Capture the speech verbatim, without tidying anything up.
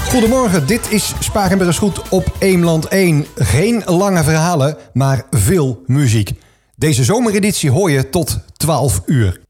Goedemorgen, dit is Spakenburg is goed op Eemland één. Geen lange verhalen, maar veel muziek. Deze zomereditie hoor je tot twaalf uur.